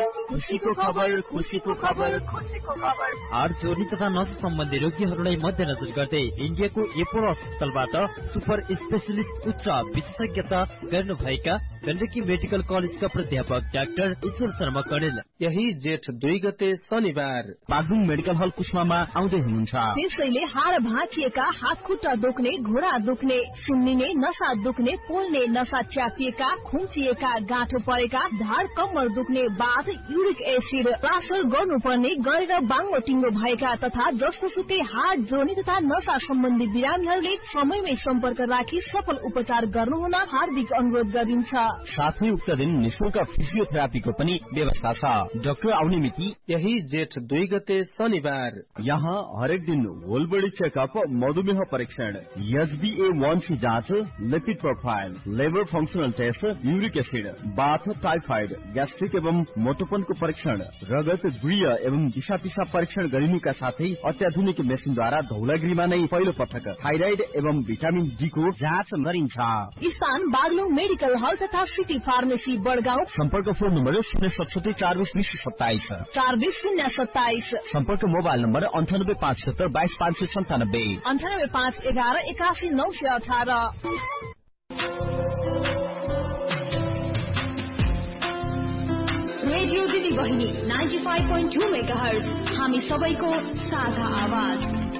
खुसीको खबर, खुसीको खबर, खुसीको खबर। हार्ट जोर्नी तथा नसा सम्बन्धी रोगीहरूलाई मध्यनजर गर्दै इन्डियाको एपोलो अस्पतालबाट सुपर स्पेशलिस्ट उच्च विशेषज्ञता गर्नुभएका गण्डकी मेडिकल कलेजका प्राध्यापक डाक्टर ईश्वर शर्मा कणेल यही जेठ 2 गते शनिबार बागलुङ मेडिकल हल कुस्मामा आउँदै हुनुहुन्छ। त्यसैले हाड भाँचिएका, हात खुट्टा दुख्ने, घुँडा दुख्ने, सुन्निने, नसा दुख्ने, पोल्ने, नसा च्यापिएका, खुम्चिएका, गाँठो परेका, ढाड कम्मर दुख्ने, बाथ, युरिक एसिड, प्लास्टर गर्नुपर्ने, गरेर बाङ्गो टिङ्गो भएका तथा जस्तोसुकै हाड जोर्नी तथा नसा सम्बन्धी बिरामीहरूले समयमै सम्पर्क राखी सफल उपचार गर्नुहुन हार्दिक अनुरोध गरिन्छ। साथै उक्त दिन निशुल्क फिजियोथेरापीको पनि व्यवस्था छ। डाक्टर आउने मिति यही जेठ 2 गते शनिबार। यहाँ हरेक दिन होल बडी चेकअप, मधुमेह परीक्षण, HbA1c जाँच, lipid profile, liver functional test, uric acid, बाथ, टाइफाइड, ग्यास्ट्रिक एवं मोटोपनको परीक्षण, रगत, गुह्य एवं दिशा पिसाब परीक्षण गरिनुका साथै अत्याधुनिक मेसिनद्वारा धौलागिरीमा नै पहिलो पटक थाइराइड एवं भिटामिन डी को जाँच गरिन्छ। स्थान बागलुङ मेडिकल हल तथा सिटी फार्मेसी बडगाउँ। सम्पर्क फोन नम्बर 067 40 2027 40 सम्पर्क मोबाइल नम्बर 9857 22 597 98 511 81 918। रेडियो दिदी बहिनी 95.2 मेगाहर्ज हामी सबैको साझा आवाज।